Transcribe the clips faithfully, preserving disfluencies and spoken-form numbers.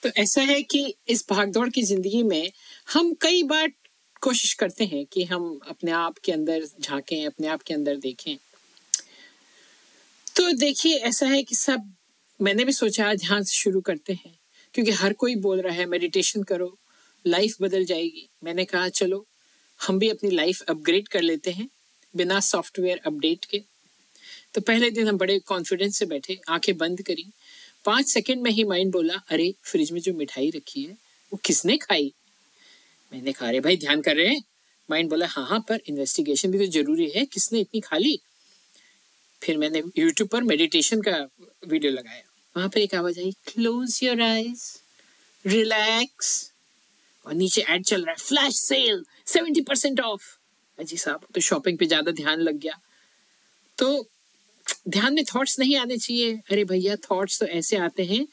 तो ऐसा है कि इस भागदौड़ की जिंदगी में हम कई बार कोशिश करते हैं कि हम अपने आप के अंदर झांकें, अपने आप के अंदर देखें। तो देखिए ऐसा है कि सब मैंने भी सोचा ध्यान से शुरू करते हैं, क्योंकि हर कोई बोल रहा है मेडिटेशन करो, लाइफ बदल जाएगी। मैंने कहा चलो हम भी अपनी लाइफ अपग्रेड कर लेते हैं बिना सॉफ्टवेयर अपडेट के। तो पहले दिन हम बड़े कॉन्फिडेंस से बैठे, आंखें बंद करी। पाँच सेकंड में ही माइंड बोला, अरे फ्रिज में जो मिठाई रखी है वो किसने खाई? मैंने कहा अरे भाई ध्यान कर रहे हैं? माइंड बोला हाँ हाँ पर इन्वेस्टिगेशन भी तो जरूरी है, किसने इतनी खा ली? फिर मैंने यूट्यूब पर मेडिटेशन का वीडियो लगाया। वहां पर एक आवाज आई, क्लोज योर आईज, रिलैक्स, और नीचे ऐड चल रहा है, flash sale seventy percent of. अजी साहब तो शॉपिंग पे ज्यादा ध्यान लग गया। तो ध्यान में थॉट्स नहीं आने चाहिए। अरे भैया थॉट्स तो ऐसे आते हैं।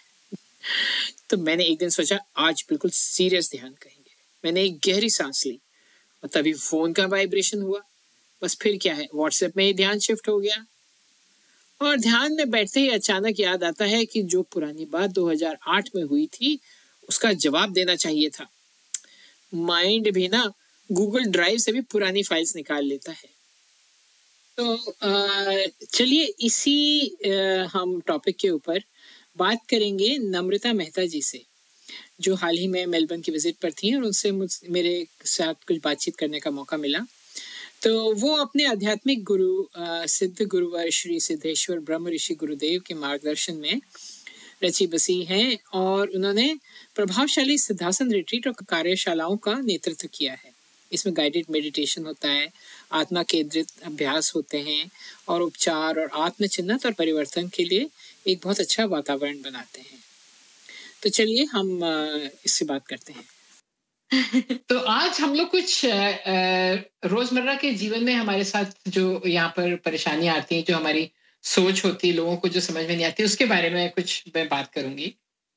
तो मैंने एक दिन सोचा आज बिल्कुल सीरियस ध्यान करेंगे। मैंने एक गहरी सांस ली और तभी फोन का वाइब्रेशन हुआ। बस फिर क्या है, व्हाट्सएप में ही ध्यान शिफ्ट हो गया। और ध्यान में बैठते ही अचानक याद आता है कि जो पुरानी बात दो हज़ार आठ में हुई थी उसका जवाब देना चाहिए था। माइंड भी ना गूगल ड्राइव से भी पुरानी फाइल्स निकाल लेता है। तो चलिए इसी आ, हम टॉपिक के ऊपर बात करेंगे नम्रता मेहता जी से, जो हाल ही में मेलबर्न की विजिट पर थी और उनसे मुझ मेरे साथ कुछ बातचीत करने का मौका मिला। तो वो अपने आध्यात्मिक गुरु सिद्ध गुरुवर श्री सिद्धेश्वर ब्रह्म ऋषि गुरुदेव के मार्गदर्शन में रची बसी हैं और उन्होंने प्रभावशाली सिद्धासन रिट्रीट और कार्यशालाओं का नेतृत्व किया है। इसमें गाइडेड मेडिटेशन होता है, आत्मा केंद्रित अभ्यास होते हैं और उपचार और आत्मचिन्हत और परिवर्तन के लिए एक बहुत अच्छा वातावरण बनाते हैं। तो चलिए हम इससे बात करते हैं। तो आज हम लोग कुछ रोजमर्रा के जीवन में हमारे साथ जो यहाँ पर परेशानियां आती हैं, जो हमारी सोच होती है, लोगों को जो समझ में नहीं आती, उसके बारे में कुछ मैं बात करूंगी।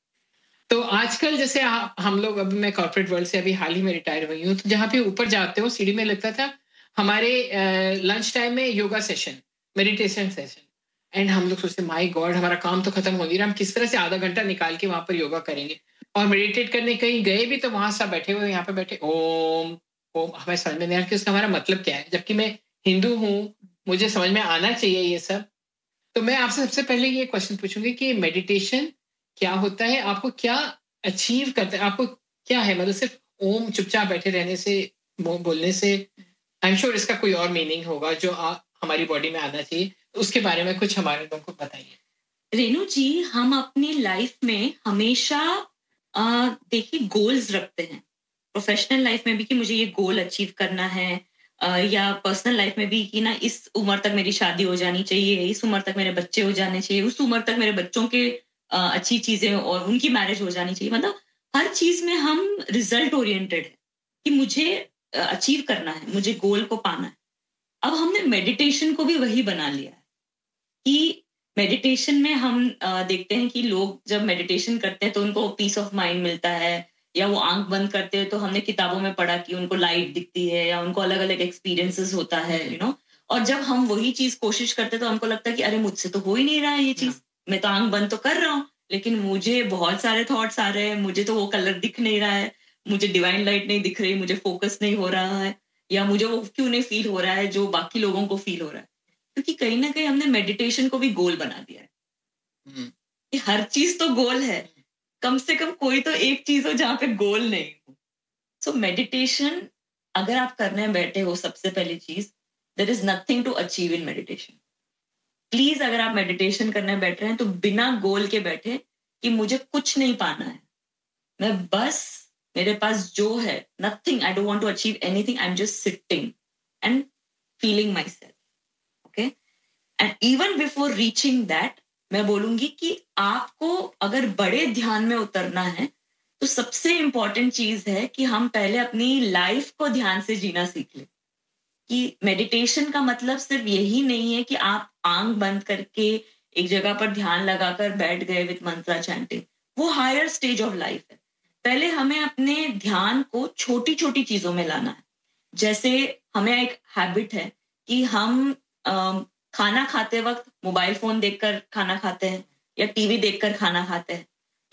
तो आजकल जैसे आ, हम लोग, अभी मैं कॉर्पोरेट वर्ल्ड से अभी हाल ही में रिटायर हुई हूँ, तो जहाँ पे ऊपर जाते हो सीढ़ी में लगता था हमारे लंच टाइम में yoga session, meditation session, and हम लोग सोचते माय गॉड हमारा काम तो खत्म हो नहीं रहा, हम किस तरह से आधा घंटा निकाल के वहां पर योगा करेंगे। और मेडिटेट करने कहीं गए भी तो वहां सब बैठे हुए, यहाँ पे बैठे ओम ओम, हमें समझ में नहीं आया कि उसका हमारा मतलब क्या है, जबकि मैं हिंदू हूँ, मुझे समझ में आना चाहिए ये सब। तो मैं आपसे सबसे पहले ये क्वेश्चन पूछूंगी कि मेडिटेशन क्या होता है, आपको क्या अचीव करता है, आपको क्या है, मतलब सिर्फ ओम चुपचाप बैठे रहने से, बोलने से, आई एम श्योर इसका कोई और मीनिंग होगा जो आ, हमारी बॉडी में आना चाहिए। तो उसके बारे में कुछ हमारे लोगों को बताइए। रेनू जी, हम अपनी लाइफ में हमेशा देखिए गोल्स रखते हैं, प्रोफेशनल लाइफ में भी कि मुझे ये गोल अचीव करना है, आ, या पर्सनल लाइफ में भी कि ना इस उम्र तक मेरी शादी हो जानी चाहिए, इस उम्र तक मेरे बच्चे हो जाने चाहिए, उस उम्र तक मेरे बच्चों के आ, अच्छी चीजें और उनकी मैरिज हो जानी चाहिए। मतलब हर चीज में हम रिजल्ट ओरिएंटेड है कि मुझे अचीव करना है, मुझे गोल को पाना है। अब हमने मेडिटेशन को भी वही बना लिया है कि मेडिटेशन में हम देखते हैं कि लोग जब मेडिटेशन करते हैं तो उनको पीस ऑफ माइंड मिलता है, या वो आंख बंद करते हैं तो हमने किताबों में पढ़ा कि उनको लाइट दिखती है या उनको अलग अलग एक्सपीरियंसेस होता है, यू नो। और जब हम वही चीज कोशिश करते तो हमको लगता है कि अरे मुझसे तो हो ही नहीं रहा है ये चीज, मैं तो आंख बंद तो कर रहा हूँ लेकिन मुझे बहुत सारे थॉट्स आ रहे हैं, मुझे तो वो कलर दिख नहीं रहा है, मुझे डिवाइन लाइट नहीं दिख रही, मुझे फोकस नहीं हो रहा है, या मुझे वो क्यों नहीं फील हो रहा है जो बाकी लोगों को फील हो रहा है। क्योंकि कहीं ना कहीं हमने मेडिटेशन को भी गोल बना दिया है कि हर चीज तो गोल है, कम से कम कोई तो एक चीज हो जहां पे गोल नहीं हो। सो मेडिटेशन अगर आप करने बैठे हो, सबसे पहली चीज, there is nothing to achieve in meditation. Please अगर आप मेडिटेशन करने बैठ रहे हैं तो बिना गोल के बैठे कि मुझे कुछ नहीं पाना है, मैं बस, मेरे पास जो है, nothing, I don't want to achieve anything, I am just sitting and feeling my self, okay. And even before reaching that, मैं बोलूंगी कि आपको अगर बड़े ध्यान में उतरना है तो सबसे इंपॉर्टेंट चीज है कि हम पहले अपनी लाइफ को ध्यान से जीना सीख लें। कि मेडिटेशन का मतलब सिर्फ यही नहीं है कि आप आंख बंद करके एक जगह पर ध्यान लगाकर बैठ गए विद मंत्रा चैंटिंग, वो हायर स्टेज ऑफ लाइफ है। पहले हमें अपने ध्यान को छोटी छोटी चीजों में लाना है। जैसे हमें एक हैबिट है कि हम अम, खाना खाते वक्त मोबाइल फोन देखकर खाना खाते हैं या टीवी देखकर खाना खाते हैं।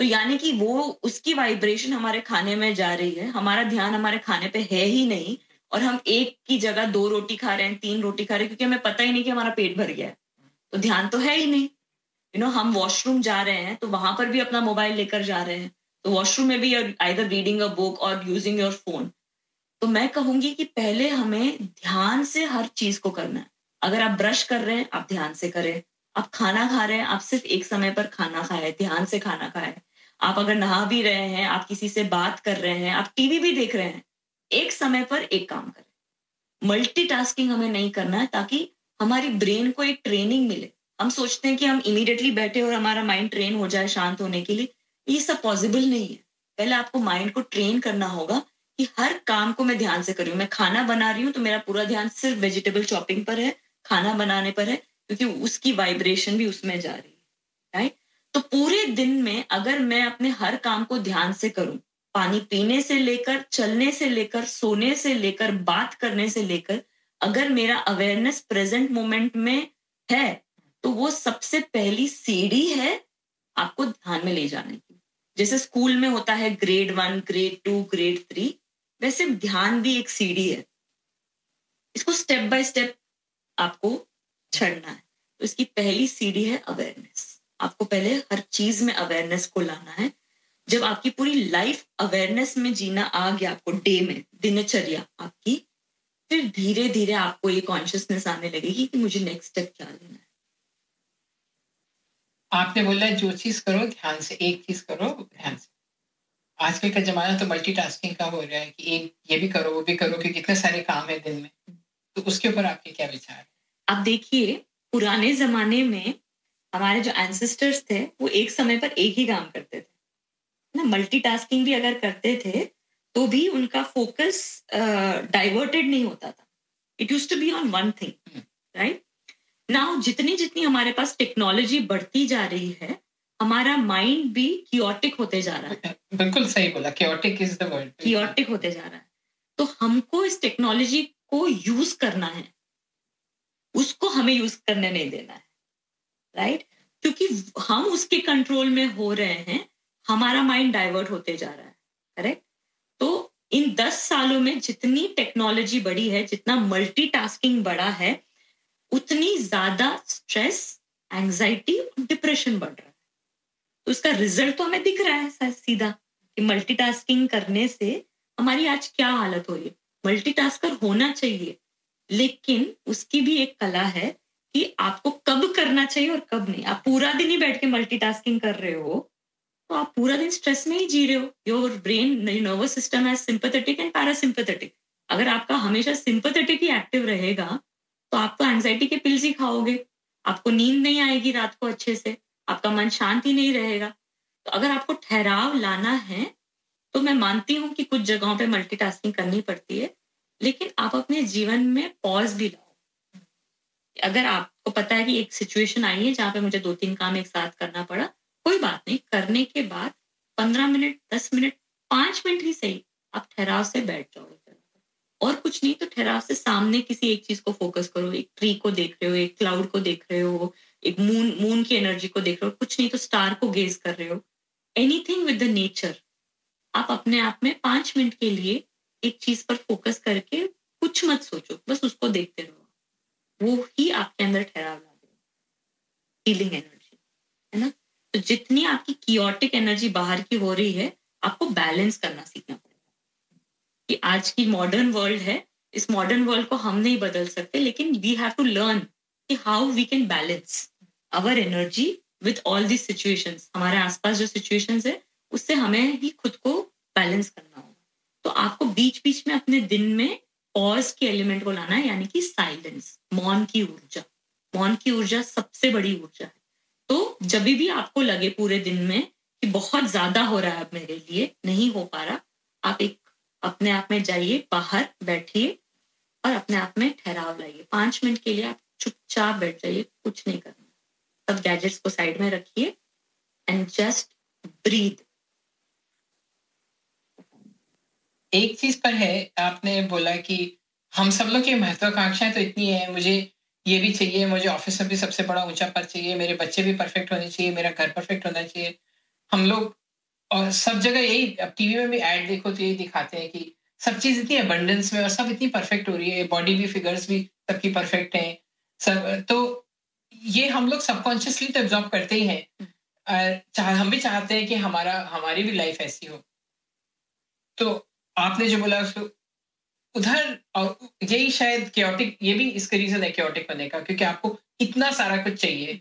तो यानी कि वो उसकी वाइब्रेशन हमारे खाने में जा रही है, हमारा ध्यान हमारे खाने पे है ही नहीं, और हम एक की जगह दो रोटी खा रहे हैं, तीन रोटी खा रहे हैं, क्योंकि हमें पता ही नहीं कि हमारा पेट भर गया है। तो ध्यान तो है ही नहीं। यू नो हम वॉशरूम जा रहे हैं तो वहां पर भी अपना मोबाइल लेकर जा रहे हैं, तो वॉशरूम में भी आइदर रीडिंग अ बुक और यूजिंग योर फोन। तो मैं कहूंगी कि पहले हमें ध्यान से हर चीज को करना है। अगर आप ब्रश कर रहे हैं, आप ध्यान से करें। आप खाना खा रहे हैं, आप सिर्फ एक समय पर खाना खाएं, ध्यान से खाना खाएं। आप अगर नहा भी रहे हैं, आप किसी से बात कर रहे हैं, आप टीवी भी देख रहे हैं, एक समय पर एक काम करें। मल्टीटास्किंग हमें नहीं करना है, ताकि हमारी ब्रेन को एक ट्रेनिंग मिले। हम सोचते हैं कि हम इमीडिएटली बैठे और हमारा माइंड ट्रेन हो जाए शांत होने के लिए, ये सब पॉसिबल नहीं है। पहले आपको माइंड को ट्रेन करना होगा कि हर काम को मैं ध्यान से कर रही हूँ। मैं खाना बना रही हूँ तो मेरा पूरा ध्यान सिर्फ वेजिटेबल चॉपिंग पर है, खाना बनाने पर है, क्योंकि उसकी वाइब्रेशन भी उसमें जा रही है, राइट? तो पूरे दिन में अगर मैं अपने हर काम को ध्यान से करूं, पानी पीने से लेकर, चलने से लेकर, सोने से लेकर, बात करने से लेकर, अगर मेरा अवेयरनेस प्रेजेंट मोमेंट में है, तो वो सबसे पहली सीढ़ी है आपको ध्यान में ले जाने की। जैसे स्कूल में होता है grade one, grade two, grade three, वैसे ध्यान भी एक सीढ़ी है। इसको स्टेप बाय स्टेप आपको चढ़ना है। तो इसकी पहली सीढ़ी है अवेयरनेस। आपको पहले हर चीज में अवेयरनेस को लाना है। जब आपकी पूरी लाइफ अवेयरनेस में जीना आ गया, आपको डे में, दिनचर्या आपकी, फिर धीरे धीरे आपको ये कॉन्शियसनेस आने लगेगी कि मुझे नेक्स्ट स्टेप क्या लेना है। आपने बोला जो चीज करो ध्यान से, एक चीज करो ध्यान से। आजकल का जमाना तो मल्टीटास्किंग का हो रहा है कि एक ये भी करो वो भी करो, क्योंकि कितने सारे काम है दिन में। तो उसके ऊपर आपके क्या विचार है? आप देखिए, पुराने जमाने में हमारे जो एंसेस्टर्स थे वो एक समय पर एक ही काम करते थे ना। मल्टीटास्किंग भी अगर करते थे तो भी उनका फोकस डाइवर्टेड नहीं होता था। It used to be on one thing, right? Now जितनी जितनी हमारे पास टेक्नोलॉजी बढ़ती जा रही है, हमारा माइंड भी कियोटिक होते जा रहा है। बिल्कुल सही बोला, chaotic is the word. Chaotic होते जा रहा है। तो हमको इस टेक्नोलॉजी को यूज करना है, उसको हमें यूज करने नहीं देना है, राइट? क्योंकि हम उसके कंट्रोल में हो रहे हैं, हमारा माइंड डाइवर्ट होते जा रहा है, करेक्ट? तो इन दस सालों में जितनी टेक्नोलॉजी बढ़ी है, जितना मल्टीटास्किंग बढ़ा है, उतनी ज्यादा स्ट्रेस, एंजाइटी और डिप्रेशन बढ़ रहा है। तो इसका रिजल्ट तो हमें दिख रहा है सीधा कि मल्टीटास्किंग करने से हमारी आज क्या हालत हो रही है। मल्टीटास्कर होना चाहिए, लेकिन उसकी भी एक कला है कि आपको कब करना चाहिए और कब नहीं। आप पूरा दिन ही बैठ के मल्टीटास्किंग कर रहे हो तो आप पूरा दिन स्ट्रेस में ही जी रहे हो। योर ब्रेन, नर्वस सिस्टम है सिंपैथेटिक एंड पैरासिम्पैथेटिक। अगर आपका हमेशा सिंपैथेटिक ही एक्टिव रहेगा तो आप तो एंजाइटी के पिल्स ही खाओगे, आपको नींद नहीं आएगी रात को अच्छे से, आपका मन शांत ही नहीं रहेगा। तो अगर आपको ठहराव लाना है तो मैं मानती हूँ कि कुछ जगहों पे मल्टीटास्किंग करनी पड़ती है, लेकिन आप अपने जीवन में पॉज भी लाओ। अगर आपको पता है कि एक सिचुएशन आई है जहां पे मुझे दो तीन काम एक साथ करना पड़ा, कोई बात नहीं, करने के बाद पंद्रह मिनट, दस मिनट, पांच मिनट ही सही, आप ठहराव से बैठ जाओ। और कुछ नहीं तो ठहराव से सामने किसी एक चीज को फोकस करो। एक ट्री को देख रहे हो, एक क्लाउड को देख रहे हो, एक मून मून की एनर्जी को देख रहे हो, कुछ नहीं तो स्टार को गेज कर रहे हो। Anything with the nature. आप अपने आप में पांच मिनट के लिए एक चीज पर फोकस करके कुछ मत सोचो, बस उसको देखते रहो। वो ही आपके अंदर ठहराव ला देगा, हीलिंग एनर्जी, है ना? तो जितनी आपकी कियोटिक एनर्जी बाहर की हो रही है, आपको बैलेंस करना सीखना पड़ेगा। कि आज की मॉडर्न वर्ल्ड है, इस मॉडर्न वर्ल्ड को हम नहीं बदल सकते, लेकिन वी हैव टू लर्न कि how we can balance our energy with all this situations. हमारे आसपास जो सिचुएशंस है उससे हमें ही खुद को बैलेंस करना होगा। तो आपको बीच बीच में अपने दिन में पॉज के एलिमेंट को लाना है, यानी कि साइलेंस, मौन की ऊर्जा। मौन की ऊर्जा सबसे बड़ी ऊर्जा है। तो जब भी आपको लगे पूरे दिन में कि बहुत ज्यादा हो रहा है, अब मेरे लिए नहीं हो पा रहा, आप एक अपने आप में जाइए, बाहर बैठिए और अपने आप में ठहराव लाइए। पांच मिनट के लिए आप चुपचाप बैठ जाइए, कुछ नहीं करना। सब गैजेट्स को साइड में रखिए एंड जस्ट ब्रीथ। एक चीज पर है, आपने बोला कि हम सब लोग की महत्वाकांक्षाएं तो इतनी है, मुझे ये भी चाहिए, मुझे ऑफिस में भी सबसे बड़ा ऊंचा पद चाहिए, मेरे बच्चे भी परफेक्ट होने चाहिए, मेरा घर परफेक्ट होना चाहिए। हम लोग और सब जगह यही, अब टीवी में भी ऐड देखो तो यही दिखाते हैं कि सब चीज इतनी अबंडेंस में और सब इतनी परफेक्ट हो रही है, बॉडी भी, फिगर्स भी सबकी परफेक्ट हैं सब। तो ये हम लोग सबकॉन्शियसली तो एब्जॉर्ब करते ही हैं, और चाह हम भी चाहते हैं कि हमारा हमारी भी लाइफ ऐसी हो। तो आपने जो बोला उसको उधर, और यही शायद क्योटिक, ये भी इसका रीजन है क्योटिक होने का, क्योंकि आपको इतना सारा कुछ चाहिए,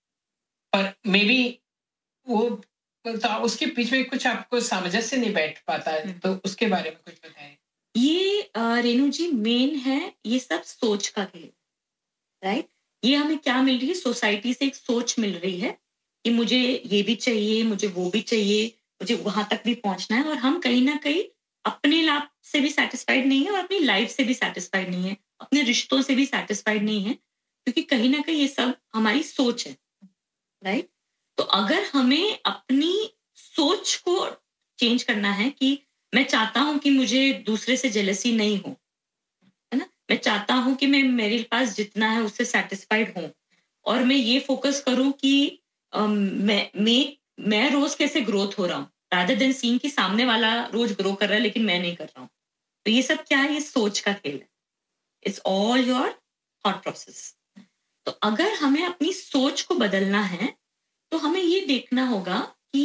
पर मे बी वो, तो उसके पीछे में कुछ आपको सामंजस्य नहीं बैठ पाता है, तो उसके बारे में कुछ बताएं। ये अ, रेणु जी मेन है, ये सब सोच का खेल, राइट? ये हमें क्या मिल रही है? सोसाइटी से एक सोच मिल रही है कि मुझे ये भी चाहिए, मुझे वो भी चाहिए, मुझे वहां तक भी पहुंचना है, और हम कहीं ना कहीं अपने लाभ से भी सेटिस्फाइड नहीं है और अपनी लाइफ से भी सेटिस्फाइड नहीं है, अपने रिश्तों से भी सेटिस्फाइड नहीं है, क्योंकि कहीं ना कहीं ये सब हमारी सोच है, राइट? तो अगर हमें अपनी सोच को चेंज करना है कि मैं चाहता हूं कि मुझे दूसरे से जेलसी नहीं हो, है ना? मैं चाहता हूं कि मैं, मेरे पास जितना है उससे सेटिस्फाइड हूं, और मैं ये फोकस करूं कि अम, मैं मैं मैं रोज कैसे ग्रोथ हो रहा हूं, रादर देन सीइंग कि सामने वाला रोज ग्रो कर रहा है लेकिन मैं नहीं कर रहा हूं। तो ये सब क्या है? ये सोच का खेल है। It's all your thought process. तो अगर हमें अपनी सोच को बदलना है तो हमें ये देखना होगा कि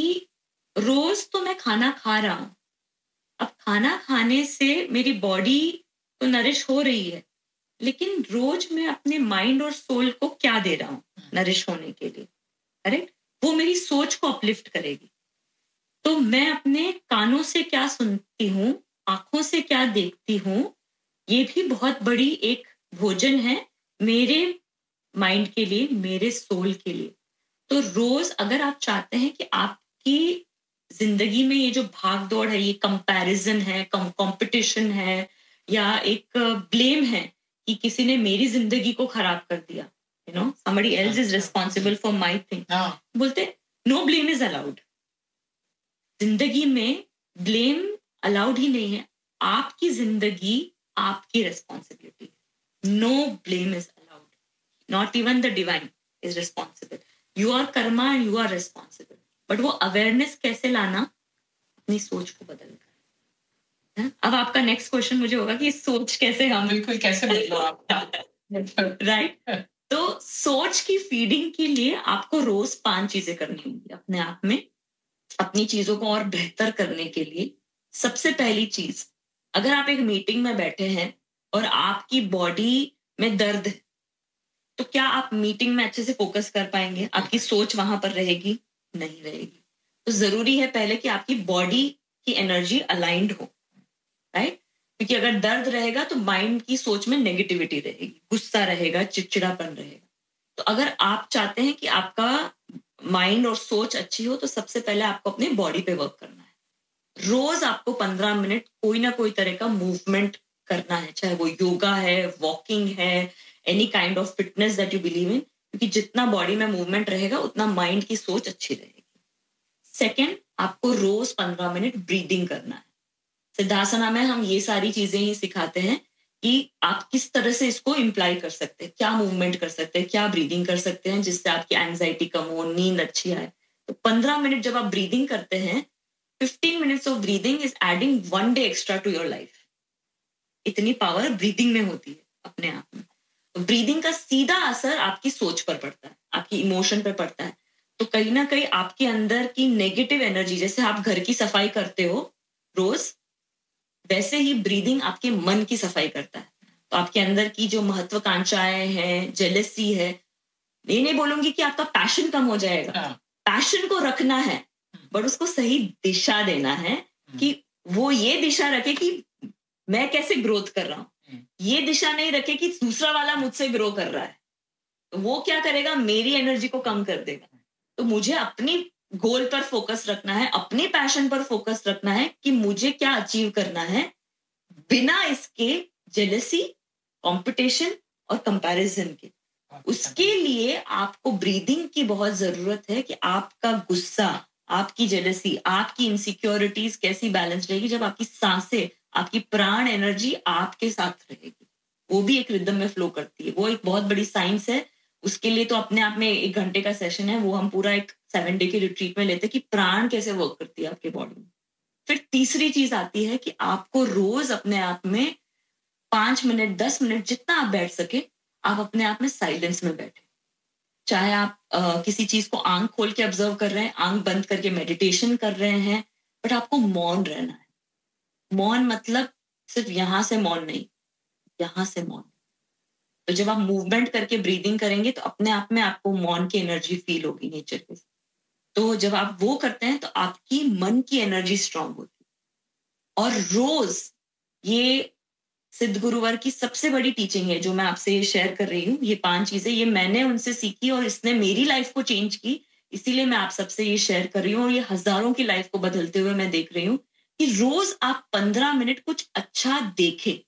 रोज तो मैं खाना खा रहा हूं, अब खाना खाने से मेरी बॉडी तो नरिश हो रही है, लेकिन रोज मैं अपने माइंड और सोल को क्या दे रहा हूं नरिश होने के लिए, करेक्ट? वो मेरी सोच को अपलिफ्ट करेगी। तो मैं अपने कानों से क्या सुनती हूँ, आंखों से क्या देखती हूँ, ये भी बहुत बड़ी एक भोजन है मेरे माइंड के लिए, मेरे सोल के लिए। तो रोज अगर आप चाहते हैं कि आपकी जिंदगी में ये जो भाग दौड़ है, ये कंपैरिजन है, कंपटीशन है, या एक ब्लेम है कि किसी ने मेरी जिंदगी को खराब कर दिया, you know somebody else is responsible for my thing, बोलते नो ब्लेम इज अलाउड। जिंदगी में ब्लेम अलाउड ही नहीं है। आपकी जिंदगी आपकी responsibility, know blame is allowed, not even the divine is responsible. You are Karma and you are responsible. But वो awareness कैसे लाना? अपनी सोच को बदल कर। है? अब आपका नेक्स्ट क्वेश्चन मुझे होगा कि सोच कैसे हम बिल्कुल कैसे बदलो आप राइट। तो सोच की फीडिंग के लिए आपको रोज पांच चीजें करनी होंगी अपने आप में, अपनी चीजों को और बेहतर करने के लिए। सबसे पहली चीज, अगर आप एक मीटिंग में बैठे हैं और आपकी बॉडी में दर्द है, तो क्या आप मीटिंग में अच्छे से फोकस कर पाएंगे? आपकी सोच वहां पर रहेगी? नहीं रहेगी। तो जरूरी है पहले कि आपकी बॉडी की एनर्जी अलाइंड हो, राइट? क्योंकि अगर दर्द रहेगा तो माइंड की सोच में नेगेटिविटी रहेगी, गुस्सा रहेगा, चिड़चिड़ापन रहेगा। तो अगर आप चाहते हैं कि आपका माइंड और सोच अच्छी हो, तो सबसे पहले आपको अपने बॉडी पे वर्क करना है। रोज आपको पंद्रह मिनट कोई ना कोई तरह का मूवमेंट करना है, चाहे वो योगा है, वॉकिंग है, any kind of fitness that you believe in, क्योंकि जितना बॉडी में मूवमेंट रहेगा उतना माइंड की सोच अच्छी रहेगी। सेकेंड, आपको रोज पंद्रह मिनट ब्रीदिंग करना है। सिद्धासना में हम ये सारी चीजें ही सिखाते हैं कि आप किस तरह से इसको इम्प्लाई कर सकते हैं, क्या मूवमेंट कर सकते हैं, क्या ब्रीदिंग कर सकते हैं जिससे आपकी एंजाइटी कम हो, नींद अच्छी आए। तो पंद्रह मिनट जब आप ब्रीदिंग करते हैं, fifteen minutes of breathing is adding one day extra to your life. इतनी पावर ब्रीदिंग में होती है अपने आप में। तो ब्रीदिंग का सीधा असर आपकी सोच पर पड़ता है, आपकी इमोशन पर पड़ता है। तो कहीं ना कहीं आपके अंदर की नेगेटिव एनर्जी, जैसे आप घर की सफाई करते हो रोज, वैसे ही ब्रीदिंग आपके मन की सफाई करता है। तो आपके अंदर की जो महत्वाकांक्षाएं हैं, जेलसी है, ये नहीं बोलूंगी कि आपका पैशन कम हो जाएगा, पैशन को रखना है, बट उसको सही दिशा देना है कि वो ये दिशा रखे कि मैं कैसे ग्रोथ कर रहा हूं। ये दिशा नहीं रखे कि दूसरा वाला मुझसे ग्रो कर रहा है, तो वो क्या करेगा? मेरी एनर्जी को कम कर देगा। तो मुझे अपनी गोल पर फोकस रखना है, अपने पैशन पर फोकस रखना है कि मुझे क्या अचीव करना है, बिना इसके जेलसी, कंपटीशन और कंपैरिजन के। उसके लिए आपको ब्रीदिंग की बहुत जरूरत है कि आपका गुस्सा, आपकी जेलसी, आपकी इनसिक्योरिटीज कैसी बैलेंस रहेगी जब आपकी सांसें, आपकी प्राण एनर्जी आपके साथ रहेगी। वो भी एक रिदम में फ्लो करती है। वो एक बहुत बड़ी साइंस है। उसके लिए तो अपने आप में एक घंटे का सेशन है, वो हम पूरा एक सेवन डे के रिट्रीट में लेते हैं कि प्राण कैसे वर्क करती है आपके बॉडी में। फिर तीसरी चीज आती है कि आपको रोज अपने आप में पांच मिनट दस मिनट जितना आप बैठ सके, आप अपने आप में साइलेंस में बैठे। चाहे आप uh, किसी चीज को आंख खोल के ऑब्जर्व कर रहे हैं, आंख बंद करके मेडिटेशन कर रहे हैं, बट आपको मौन रहना है। मौन मतलब सिर्फ यहां से मौन नहीं, यहां से मौन। तो जब आप मूवमेंट करके ब्रीदिंग करेंगे तो अपने आप में आपको मौन की एनर्जी फील होगी नेचर के। तो जब आप वो करते हैं तो आपकी मन की एनर्जी स्ट्रांग होती है। और रोज ये सिद्ध गुरुवर की सबसे बड़ी टीचिंग है जो मैं आपसे शेयर कर रही हूँ। ये पांच चीजें ये मैंने उनसे सीखी और इसने मेरी लाइफ को चेंज की, इसीलिए मैं आप सबसे ये शेयर कर रही हूँ। और ये हजारों की लाइफ को बदलते हुए मैं देख रही हूँ कि रोज आप पंद्रह मिनट कुछ अच्छा देखें।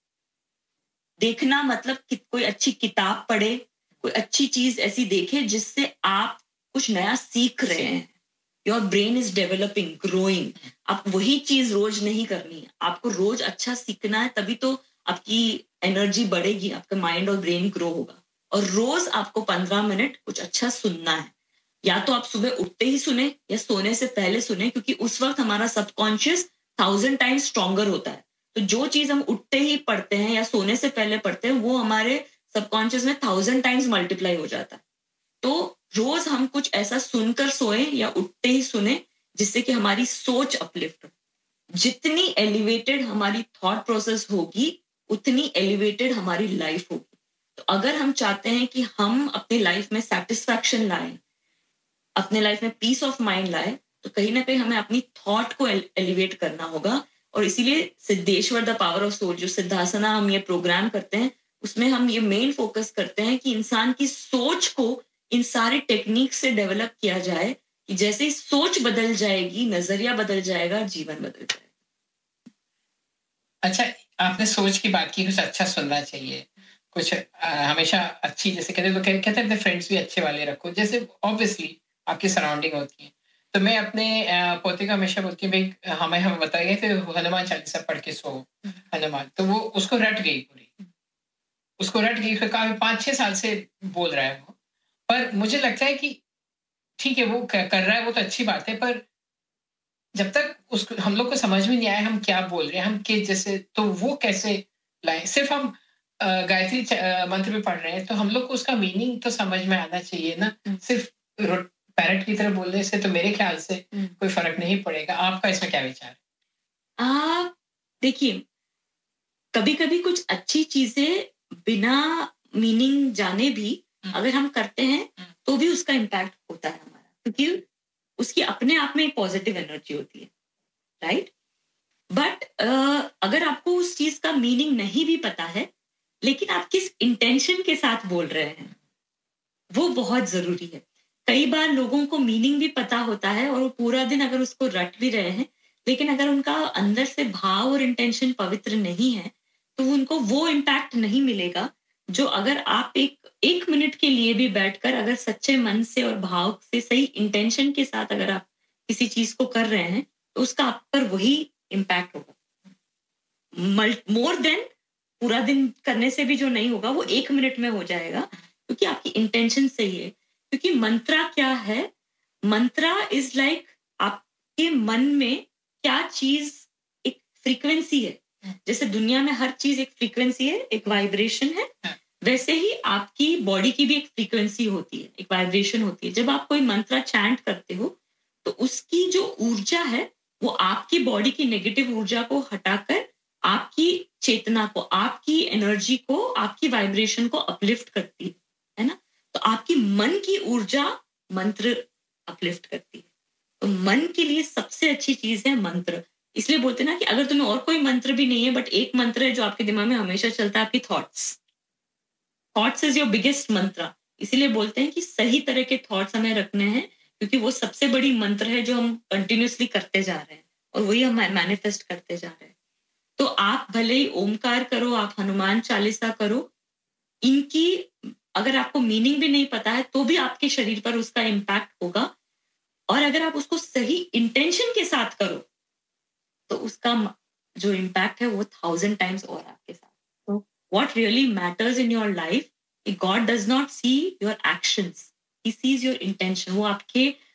देखना मतलब कि कोई अच्छी किताब पढ़े, कोई अच्छी चीज ऐसी देखे जिससे आप कुछ नया सीख रहे हैं। Your brain is developing, growing. आप वही चीज रोज नहीं करनी है, आपको रोज अच्छा सीखना है, तभी तो आपकी एनर्जी बढ़ेगी, आपका माइंड और ब्रेन ग्रो होगा। और रोज आपको पंद्रह मिनट कुछ अच्छा सुनना है। या तो आप सुबह उठते ही सुने या सोने से पहले सुने, क्योंकि उस वक्त हमारा सबकॉन्शियस थाउजेंड टाइम्स स्ट्रॉन्गर होता है। तो जो चीज हम उठते ही पढ़ते हैं या सोने से पहले पढ़ते हैं वो हमारे सबकॉन्शियस में थाउजेंड टाइम्स मल्टीप्लाई हो जाता है। तो रोज हम कुछ ऐसा सुनकर सोए या उठते ही सुने जिससे कि हमारी सोच अपलिफ्ट हो। जितनी एलिवेटेड हमारी थॉट प्रोसेस होगी उतनी एलिवेटेड हमारी लाइफ होगी। तो अगर हम चाहते हैं कि हम अपनी लाइफ में सेटिस्फैक्शन लाएं, अपने लाइफ में पीस ऑफ माइंड लाए, तो कहीं ना कहीं हमें अपनी थॉट को एलिवेट करना होगा। और इसीलिए Siddheshwar the power of soul, जो सिद्धासना हम ये प्रोग्राम करते हैं, उसमें हम ये मेन फोकस करते हैं कि इंसान की सोच को इन सारे टेक्निक से डेवलप किया जाए कि जैसे ही सोच बदल जाएगी, नजरिया बदल जाएगा, जीवन बदल जाएगा। अच्छा, आपने सोच की बात की, कुछ अच्छा सुनना चाहिए, कुछ आ, हमेशा अच्छी, जैसे कहते तो कहते हैं अपने फ्रेंड्स भी अच्छे वाले रखो, जैसे ऑब्वियसली आपकी सराउंडिंग होती है। तो मैं अपने पोते को हमेशा बोलती हूँ भाई, हमें हमें बताया गया कि हनुमान चालीसा पढ़ के सो हनुमान, तो वो उसको रट गई पूरी, उसको रट गई, काफी पांच छह साल से बोल रहा है वो। पर मुझे लगता है कि ठीक है वो कर रहा है, वो तो अच्छी बात है, पर जब तक उसको हम लोग को समझ में नहीं आया हम क्या बोल रहे हैं, हम के जैसे, तो वो कैसे लाए। सिर्फ हम गायत्री मंत्र भी पढ़ रहे हैं तो हम लोग को उसका मीनिंग तो समझ में आना चाहिए ना। सिर्फ पैरट की तरह बोलने से तो मेरे ख्याल से कोई फर्क नहीं पड़ेगा। आपका इसमें क्या विचार है? देखिए, कभी कभी कुछ अच्छी चीजें बिना मीनिंग जाने भी अगर हम करते हैं तो भी उसका इम्पैक्ट होता है हमारा, क्योंकि उसकी अपने आप में एक पॉजिटिव एनर्जी होती है, राइट। बट अगर आपको उस चीज का मीनिंग नहीं भी पता है, लेकिन आप किस इंटेंशन के साथ बोल रहे हैं वो बहुत जरूरी है। कई बार लोगों को मीनिंग भी पता होता है और वो पूरा दिन अगर उसको रट भी रहे हैं, लेकिन अगर उनका अंदर से भाव और इंटेंशन पवित्र नहीं है तो उनको वो इम्पैक्ट नहीं मिलेगा जो अगर आप एक एक मिनट के लिए भी बैठकर अगर सच्चे मन से और भाव से सही इंटेंशन के साथ अगर आप किसी चीज को कर रहे हैं तो उसका आप पर वही इम्पैक्ट होगा, मोर देन पूरा दिन करने से भी जो नहीं होगा वो एक मिनट में हो जाएगा, क्योंकि आपकी इंटेंशन सही है। क्योंकि मंत्रा क्या है, मंत्रा इज लाइक आपके मन में क्या चीज एक फ्रीक्वेंसी है। जैसे दुनिया में हर चीज एक फ्रीक्वेंसी है, एक वाइब्रेशन है, वैसे ही आपकी बॉडी की भी एक फ्रीक्वेंसी होती है, एक वाइब्रेशन होती है। जब आप कोई मंत्रा चैंट करते हो तो उसकी जो ऊर्जा है वो आपकी बॉडी की नेगेटिव ऊर्जा को हटाकर आपकी चेतना को, आपकी एनर्जी को, आपकी वाइब्रेशन को अपलिफ्ट करती है, है ना। तो आपकी मन की ऊर्जा मंत्र अपलिफ्ट करती है। तो मन के लिए सबसे अच्छी चीज है मंत्र। इसलिए बोलते हैं ना कि अगर तुम्हें और कोई मंत्र भी नहीं है बट एक मंत्र है जो आपके दिमाग में हमेशा चलता है, आपकी thoughts. Thoughts is your biggest मंत्र। इसीलिए बोलते हैं कि सही तरह के थॉट्स हमें रखने हैं, क्योंकि वो सबसे बड़ी मंत्र है जो हम कंटिन्यूसली करते जा रहे हैं और वही हम मैनिफेस्ट करते जा रहे हैं। तो आप भले ही ओमकार करो, आप हनुमान चालीसा करो, इनकी अगर आपको मीनिंग भी नहीं पता है तो भी आपके शरीर पर उसका इम्पैक्ट होगा। और अगर आप उसको सही इंटेंशन के साथ करो तो उसका जो इम्पैक्ट है वो थाउजेंड टाइम्स और आपके साथ। तो what really matters in your life, God does not see your actions, he sees your intention. वो आपके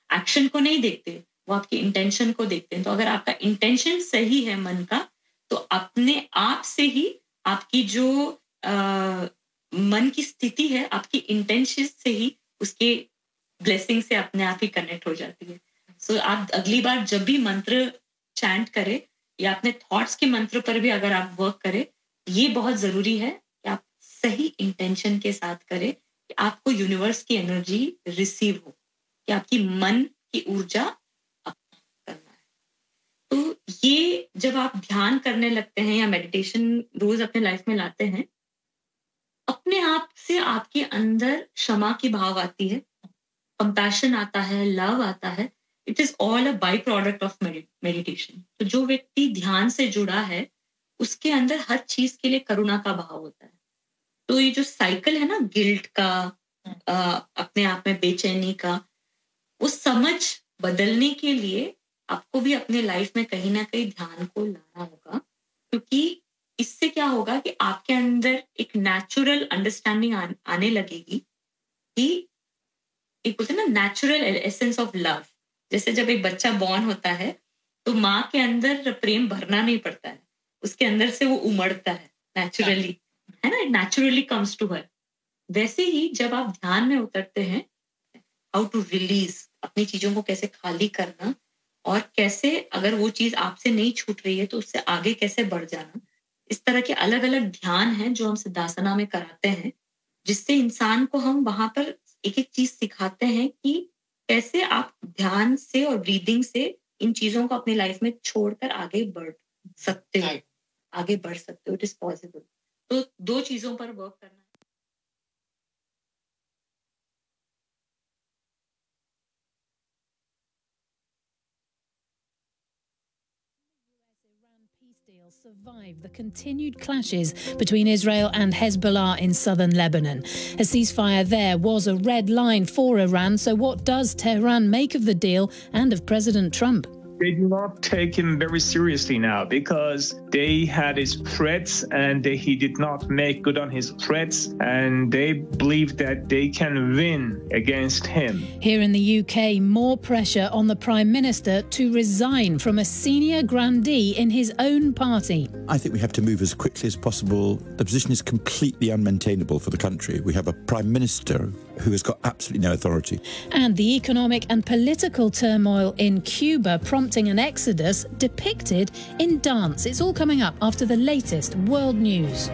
एक्शन को नहीं देखते, वो आपकी इंटेंशन को देखते हैं। तो अगर आपका इंटेंशन सही है मन का, तो अपने आप से ही आपकी जो आ, मन की स्थिति है, आपकी इंटेंशन से ही उसके ब्लेसिंग से अपने आप ही कनेक्ट हो जाती है। सो so, आप अगली बार जब भी मंत्र चैंट करें या अपने थॉट्स के मंत्र पर भी अगर आप वर्क करें, ये बहुत जरूरी है कि आप सही इंटेंशन के साथ करें कि आपको यूनिवर्स की एनर्जी रिसीव हो, कि आपकी मन की ऊर्जा करना है। तो ये जब आप ध्यान करने लगते हैं या मेडिटेशन रोज अपने लाइफ में लाते हैं, अपने आप से आपके अंदर क्षमा की भाव आती है, कंपैशन आता है, लव आता है। It is all a by product of meditation. तो जो व्यक्ति ध्यान से जुड़ा है, उसके अंदर हर चीज के लिए करुणा का भाव होता है। तो ये जो साइकिल है ना, गिल्ट का, आ, अपने आप में बेचैनी का, वो समझ बदलने के लिए आपको भी अपने लाइफ में कहीं ना कहीं ध्यान को लाना होगा, क्योंकि इससे क्या होगा कि आपके अंदर एक नेचुरल अंडरस्टैंडिंग आ, आने लगेगी कि एक बोलते हैं ना नेचुरल एसेंस ऑफ लव। जैसे जब एक बच्चा बॉर्न होता है तो माँ के अंदर प्रेम भरना नहीं पड़ता है, उसके अंदर से वो उमड़ता है नेचुरली, है ना, नेचुरली कम्स टू हर। वैसे ही जब आप ध्यान में उतरते हैं, हाउ टू रिलीज, अपनी चीजों को कैसे खाली करना, और कैसे अगर वो चीज आपसे नहीं छूट रही है तो उससे आगे कैसे बढ़ जाना, इस तरह के अलग अलग ध्यान हैं जो हम सिद्धासना में कराते हैं, जिससे इंसान को हम वहां पर एक एक चीज सिखाते हैं कि कैसे आप ध्यान से और ब्रीदिंग से इन चीजों को अपनी लाइफ में छोड़कर आगे बढ़ सकते हो, आगे बढ़ सकते हो। It is possible. तो दो चीजों पर वर्क करना। Survive the continued clashes between Israel and Hezbollah in southern Lebanon. A ceasefire there was a red line for Iran. So what does Tehran make of the deal and of President Trump? They do not take him very seriously now because they had his threats and they, he did not make good on his threats, and they believe that they can win against him. Here in the U K, more pressure on the Prime Minister to resign from a senior grandee in his own party. I think we have to move as quickly as possible. The position is completely unmaintainable for the country. We have a Prime Minister who has got absolutely no authority. And the economic and political turmoil in Cuba prompting an exodus depicted in dance. It's all coming up after the latest world news.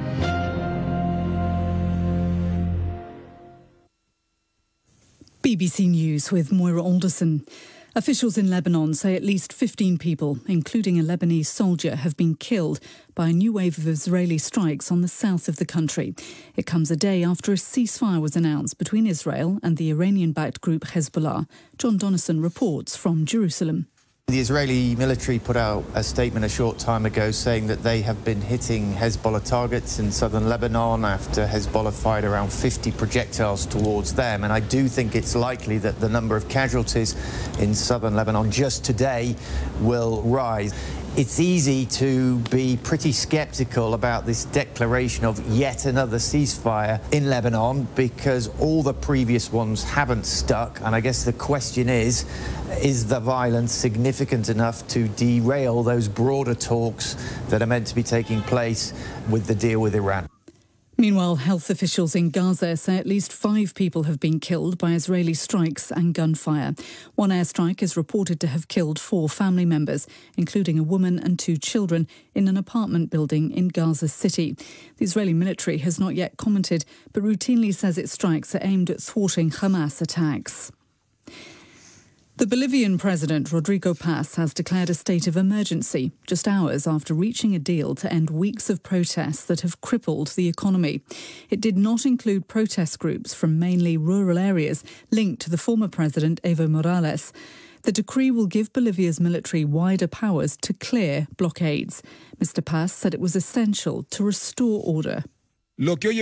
B B C News with Moira Alderson. Officials in Lebanon say at least fifteen people, including a Lebanese soldier, have been killed by a new wave of Israeli strikes on the south of the country. It comes a day after a ceasefire was announced between Israel and the Iranian-backed group Hezbollah. John Donnison reports from Jerusalem. The Israeli military put out a statement a short time ago saying that they have been hitting Hezbollah targets in southern Lebanon after Hezbollah fired around fifty projectiles towards them. And I do think it's likely that the number of casualties in southern Lebanon just today will rise. It's easy to be pretty sceptical about this declaration of yet another ceasefire in Lebanon because all the previous ones haven't stuck. And I guess the question is, is the violence significant enough to derail those broader talks that are meant to be taking place with the deal with Iran? Meanwhile, health officials in Gaza say at least five people have been killed by Israeli strikes and gunfire. One airstrike is reported to have killed four family members, including a woman and two children, in an apartment building in Gaza City. The Israeli military has not yet commented, but routinely says its strikes are aimed at thwarting Hamas attacks. The Bolivian president, Rodrigo Paz, has declared a state of emergency just hours after reaching a deal to end weeks of protests that have crippled the economy. It did not include protest groups from mainly rural areas linked to the former president, Evo Morales. The decree will give Bolivia's military wider powers to clear blockades. Mister Paz said it was essential to restore order. What Bolivia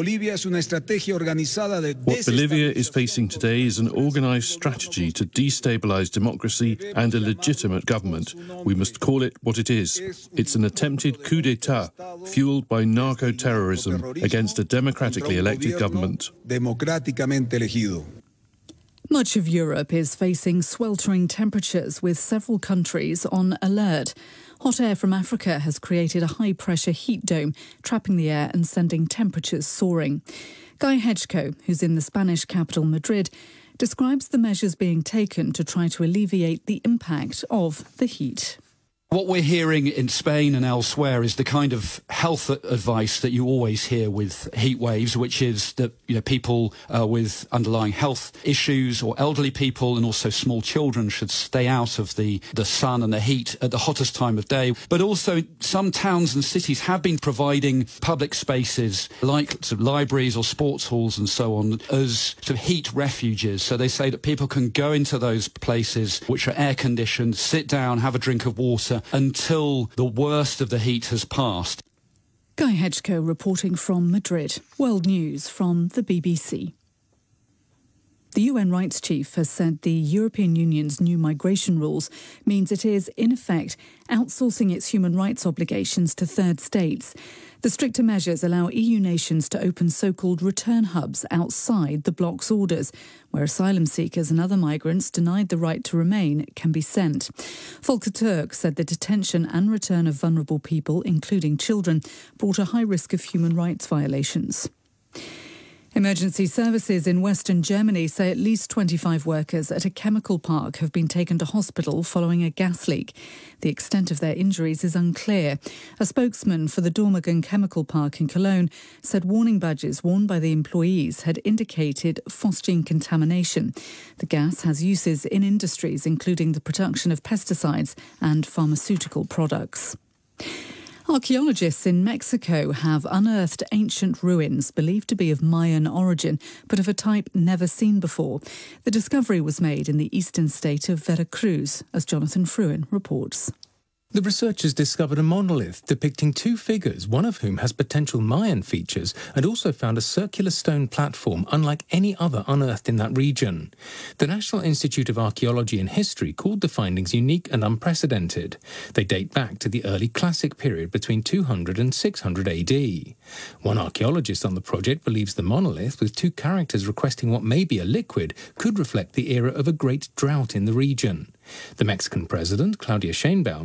is facing today is an organised strategy to destabilise democracy and a legitimate government. We must call it what it is. It's an attempted coup d'etat fuelled by narco-terrorism against a democratically elected government. Much of Europe is facing sweltering temperatures, with several countries on alert. Hot air from Africa has created a high-pressure heat dome, trapping the air and sending temperatures soaring. Guy Hedgecoe, who's in the Spanish capital Madrid, describes the measures being taken to try to alleviate the impact of the heat. What we're hearing in Spain and elsewhere is the kind of health advice that you always hear with heat waves, which is that, you know, people uh, with underlying health issues or elderly people and also small children should stay out of the, the sun and the heat at the hottest time of day. But also some towns and cities have been providing public spaces like sort of libraries or sports halls and so on as sort of heat refuges. So they say that people can go into those places which are air conditioned, sit down, have a drink of water until the worst of the heat has passed. Guy Hedgecoe reporting from Madrid. World News from the B B C. The U N Rights Chief has said the European Union's new migration rules means it is, in effect, outsourcing its human rights obligations to third states. The stricter measures allow E U nations to open so-called return hubs outside the bloc's orders, where asylum seekers and other migrants denied the right to remain can be sent. Volker Turk said the detention and return of vulnerable people, including children, brought a high risk of human rights violations. Emergency services in Western Germany say at least twenty-five workers at a chemical park have been taken to hospital following a gas leak. The extent of their injuries is unclear. A spokesman for the Dormagen Chemical Park in Cologne said warning badges worn by the employees had indicated phosgene contamination. The gas has uses in industries, including the production of pesticides and pharmaceutical products. Archaeologists in Mexico have unearthed ancient ruins believed to be of Mayan origin, but of a type never seen before. The discovery was made in the eastern state of Veracruz, as Jonathan Fruin reports. The researchers discovered a monolith depicting two figures, one of whom has potential Mayan features, and also found a circular stone platform unlike any other unearthed in that region. The National Institute of Archaeology and History called the findings unique and unprecedented. They date back to the early Classic period between two hundred and six hundred A D. One archaeologist on the project believes the monolith, with two characters requesting what may be a liquid, could reflect the era of a great drought in the region. The Mexican president, Claudia Sheinbaum,